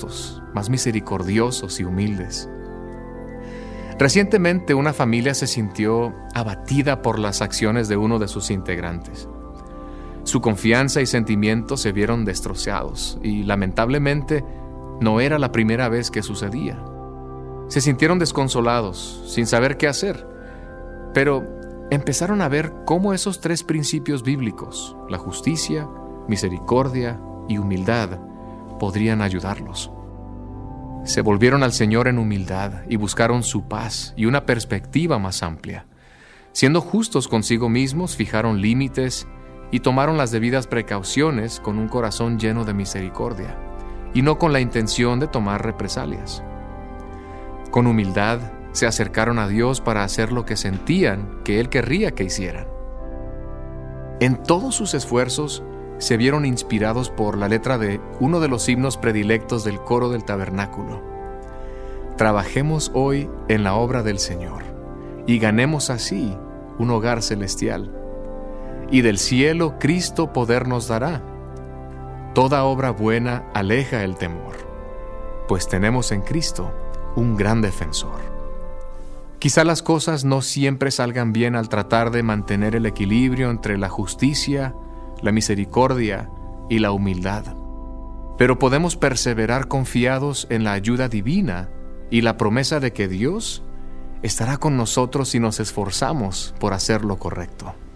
justos, más misericordiosos y humildes. Recientemente una familia se sintió abatida por las acciones de uno de sus integrantes. Su confianza y sentimientos se vieron destrozados y lamentablemente no era la primera vez que sucedía. Se sintieron desconsolados, sin saber qué hacer, pero empezaron a ver cómo esos 3 principios bíblicos, la justicia, misericordia y humildad, podrían ayudarlos. Se volvieron al Señor en humildad y buscaron su paz y una perspectiva más amplia. Siendo justos consigo mismos, fijaron límites y tomaron las debidas precauciones con un corazón lleno de misericordia y no con la intención de tomar represalias. Con humildad se acercaron a Dios para hacer lo que sentían que Él querría que hicieran. En todos sus esfuerzos se vieron inspirados por la letra de uno de los himnos predilectos del coro del tabernáculo. Trabajemos hoy en la obra del Señor y ganemos así un hogar celestial. Y del cielo Cristo poder nos dará. Toda obra buena aleja el temor, pues tenemos en Cristo un gran defensor. Quizá las cosas no siempre salgan bien al tratar de mantener el equilibrio entre la justicia, la misericordia y la humildad. Pero podemos perseverar confiados en la ayuda divina y la promesa de que Dios estará con nosotros si nos esforzamos por hacer lo correcto.